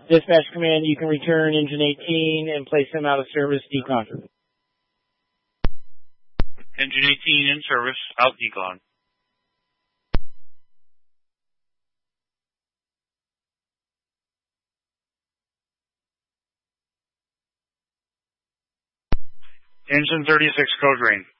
Dispatch command, you can return engine 18 and place them out of service, decon. Engine 18 in service, out decon. Engine 36, code green.